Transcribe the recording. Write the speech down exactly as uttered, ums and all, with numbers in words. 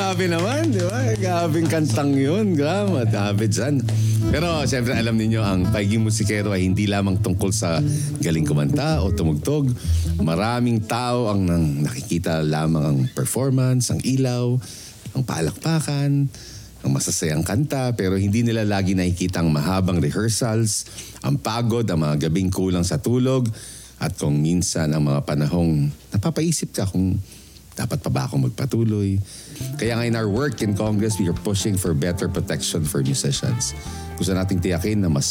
grabe naman, di ba? Grabing kantang yun. Grabe, grabe dyan. Pero siyempre alam niyo ang pagiging musikero ay hindi lamang tungkol sa galing kumanta o tumugtog. Maraming tao ang nang nakikita lamang ang performance, ang ilaw, ang palakpakan, ang masasayang kanta, pero hindi nila lagi nakikita ang mahabang rehearsals, ang pagod, ang mga gabing kulang sa tulog, at kung minsan ang mga panahong napapaisip ka kung dapat pa ba akong magpatuloy. Kaya nga in our work in Congress, we are pushing for better protection for musicians. Gusto nating tiyakin na mas